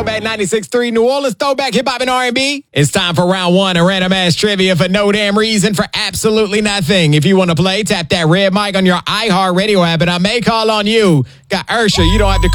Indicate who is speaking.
Speaker 1: Throwback 96.3 New Orleans Throwback Hip Hop and R&B. It's time for round one of random ass trivia for no damn reason for absolutely nothing. If you want to play, tap that red mic on your iHeartRadio app and I may call on you. Got Ursha, you don't have to